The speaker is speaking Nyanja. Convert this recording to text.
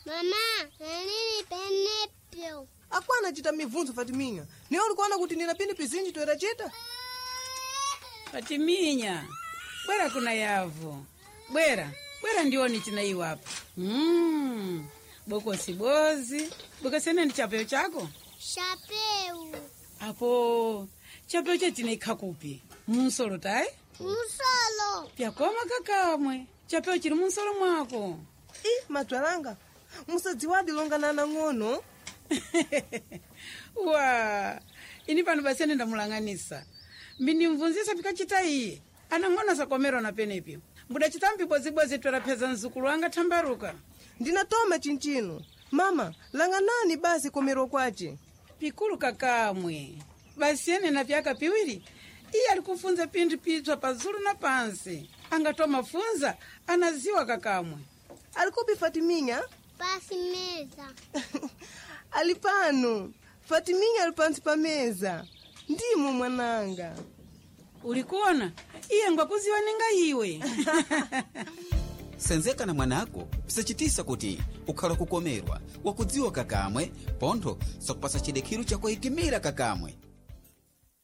Mama, nini penepyo? Akwana chita mivunzo Fatiminya. Ni ulikuona kuti nina pini pizinji toera chita? Fatiminya, bwera kuna yavu. Bwera ndioni china iwapo. Boko sibozi. Boko sene ni chapeo chako? Chapeu. Apo, chapeo cha china ikakupi. Munsolo tai? Munsolo. Pyakoma kakamwe. Chapeo chiri munsolo mwako. Matwaranga. Musadziwadi longana na ngono. Wa, ini pano basene ndamulanganisa. Mbini mvunzisa pika chita iye. Anangona sakomero na penepyo. Mbuda chitambi bozi twera peza nzukulu anga tambaruka. Ndinatoma chinchino. Mama, langanani basi komero kwache? Pikulu kakamwe. Basi ene na vyaka piwiri. Iye alikufunza pindi pitwa pazuru na pansi. Angatoma funza, anaziwa kakamwe. Alikupi Fatiminya? Pasi meza. Alipano. Fatiminya alipansi pa meza. Ndimo mwananga. Ulikuona? Iye ngwakuziwa ninga iwe. Senzeka na mwanako, pisachitisa kuti ukhala kukomerwa, wakudziwa kakamwe, pontho sakupasa chidekiru cha kuhikimira kakamwe.